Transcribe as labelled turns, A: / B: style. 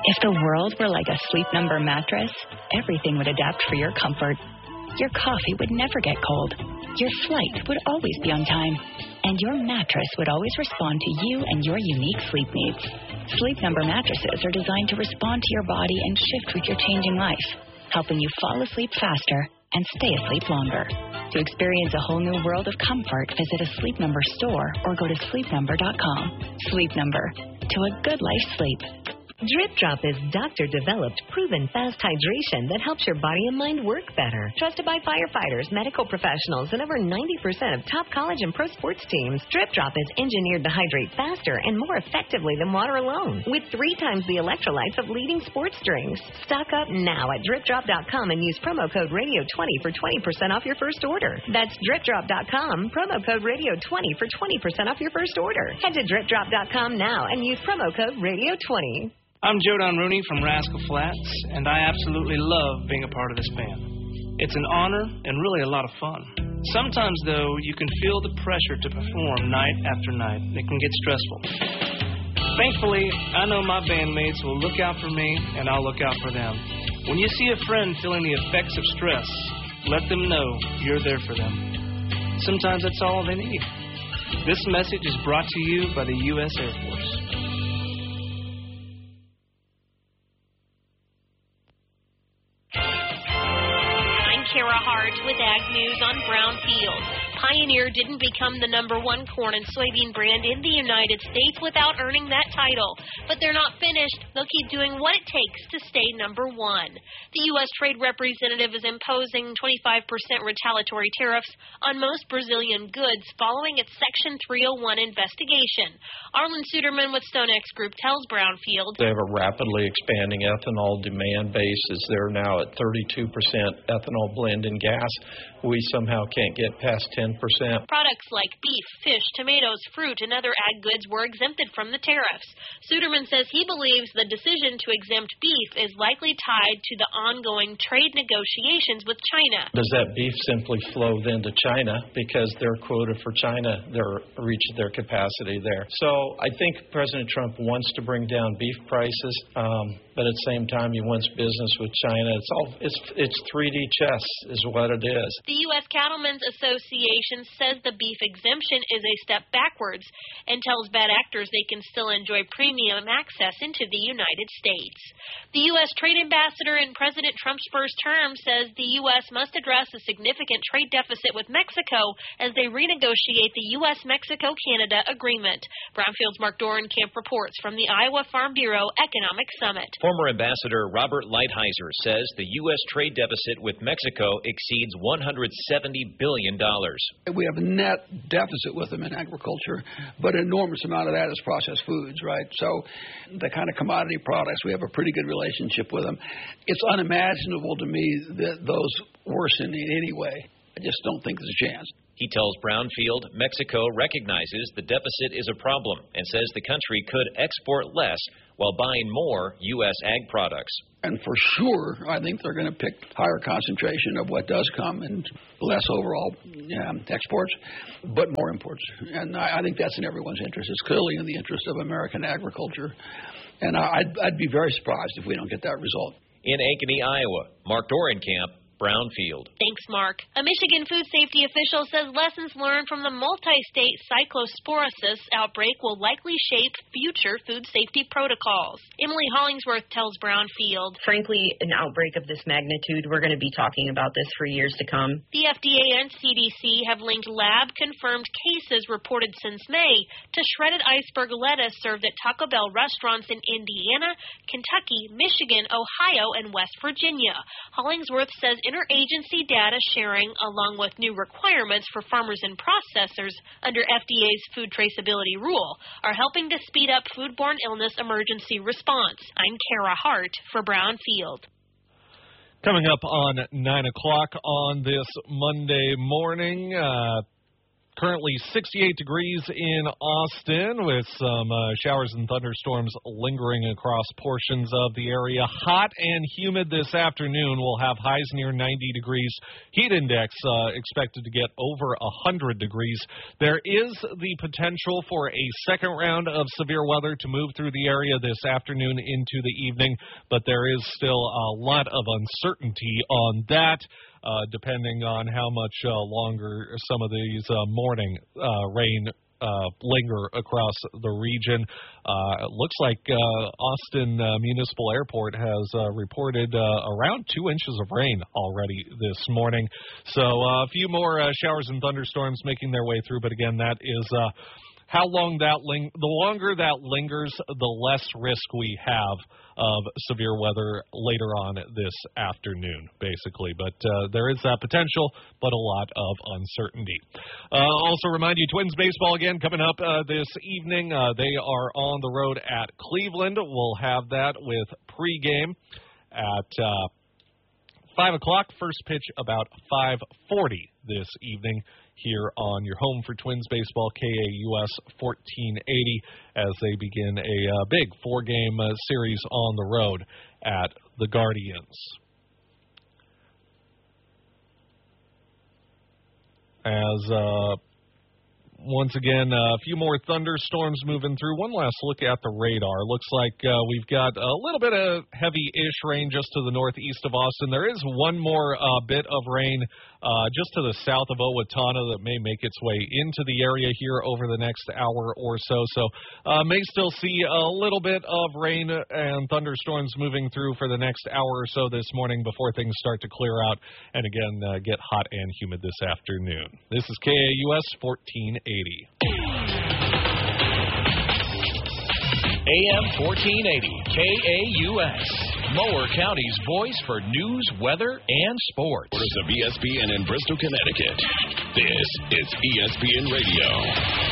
A: If the world were like a Sleep Number mattress, everything would adapt for your comfort. Your coffee would never get cold. Your flight would always be on time. And your mattress would always respond to you and your unique sleep needs. Sleep Number mattresses are designed to respond to your body and shift with your changing life, helping you fall asleep faster and stay asleep longer. To experience a whole new world of comfort, visit a Sleep Number store or go to sleepnumber.com. Sleep Number. To a good life sleep.
B: Drip Drop is doctor-developed, proven fast hydration that helps your body and mind work better. Trusted by firefighters, medical professionals, and over 90% of top college and pro sports teams, Drip Drop is engineered to hydrate faster and more effectively than water alone, with 3 times the electrolytes of leading sports drinks. Stock up now at DripDrop.com and use promo code Radio20 for 20% off your first order. That's DripDrop.com, promo code Radio20 for 20% off your first order. Head to DripDrop.com now and use promo code Radio20.
C: I'm Jodan Rooney from Rascal Flatts, and I absolutely love being a part of this band. It's an honor and really a lot of fun. Sometimes, though, you can feel the pressure to perform night after night. It can get stressful. Thankfully, I know my bandmates will look out for me, and I'll look out for them. When you see a friend feeling the effects of stress, let them know you're there for them. Sometimes that's all they need. This message is brought to you by the U.S. Air Force.
D: Kara Hart with Ag News on Brown Field. Pioneer didn't become the #1 corn and soybean brand in the United States without earning that title. But they're not finished. They'll keep doing what it takes to stay #1. The U.S. Trade Representative is imposing 25% retaliatory tariffs on most Brazilian goods following its Section 301 investigation. Arlen Suderman with StoneX Group tells Brownfield.
E: They have a rapidly expanding ethanol demand base. They're now at 32% ethanol blend in gas. We somehow can't get past 10%.
D: Products like beef, fish, tomatoes, fruit, and other ag goods were exempted from the tariffs. Suderman says he believes the decision to exempt beef is likely tied to the ongoing trade negotiations with China.
E: Does that beef simply flow then to China because their quota for China, they're reached their capacity there? So I think President Trump wants to bring down beef prices, but at the same time he wants business with China. It's 3D chess is what it is.
D: The U.S. Cattlemen's Association says the beef exemption is a step backwards and tells bad actors they can still enjoy premium access into the United States. The U.S. Trade Ambassador in President Trump's first term says the U.S. must address a significant trade deficit with Mexico as they renegotiate the U.S.-Mexico-Canada agreement. Brownfield's Mark Dorenkamp reports from the Iowa Farm Bureau Economic Summit.
F: Former Ambassador Robert Lighthizer says the U.S. trade deficit with Mexico exceeds $170 billion.
G: We have a net deficit with them in agriculture, but an enormous amount of that is processed foods, right? So the kind of commodity products, we have a pretty good relationship with them. It's unimaginable to me that those worsen in any way. I just don't think there's a chance.
F: He tells Brownfield Mexico recognizes the deficit is a problem and says the country could export less while buying more U.S. ag products.
G: And for sure, I think they're going to pick higher concentration of what does come and less overall exports, but more imports. And I think that's in everyone's interest. It's clearly in the interest of American agriculture. And I'd be very surprised if we don't get that result.
F: In Ankeny, Iowa, Mark Dorenkamp, Brownfield.
D: Thanks, Mark. A Michigan food safety official says lessons learned from the multi-state cyclosporosis outbreak will likely shape future food safety protocols. Emily Hollingsworth tells Brownfield.
H: Frankly, an outbreak of this magnitude, we're going to be talking about this for years to come.
D: The FDA and CDC have linked lab-confirmed cases reported since May to shredded iceberg lettuce served at Taco Bell restaurants in Indiana, Kentucky, Michigan, Ohio, and West Virginia. Hollingsworth says interagency data sharing, along with new requirements for farmers and processors under FDA's food traceability rule, are helping to speed up foodborne illness emergency response. I'm Kara Hart for Brownfield.
I: Coming up on 9 o'clock on this Monday morning, Currently 68 degrees in Austin with some showers and thunderstorms lingering across portions of the area. Hot and humid this afternoon. We'll have highs near 90 degrees. Heat index expected to get over 100 degrees. There is the potential for a second round of severe weather to move through the area this afternoon into the evening, but there is still a lot of uncertainty on that. Depending on how much longer some of these morning rain linger across the region. It looks like Austin Municipal Airport has reported around 2 inches of rain already this morning. So a few more showers and thunderstorms making their way through, but again, that is how long that the longer that lingers, the less risk we have of severe weather later on this afternoon, basically. But there is that potential, but a lot of uncertainty. Also remind you, Twins baseball again coming up this evening. They are on the road at Cleveland. We'll have that with pregame at 5 o'clock. First pitch about 5:40 this evening here on your home for Twins baseball, KAUS 1480, as they begin a big 4-game series on the road at the Guardians. As once again, a few more thunderstorms moving through. One last look at the radar. Looks like we've got a little bit of heavy-ish rain just to the northeast of Austin. There is one more bit of rain just to the south of Owatonna that may make its way into the area here over the next hour or so. So may still see a little bit of rain and thunderstorms moving through for the next hour or so this morning before things start to clear out and again get hot and humid this afternoon. This is KAUS 1480.
F: AM 1480, KAUS, Mower County's voice for news, weather, and sports.
J: Of ESPN in Bristol, Connecticut. This is ESPN Radio.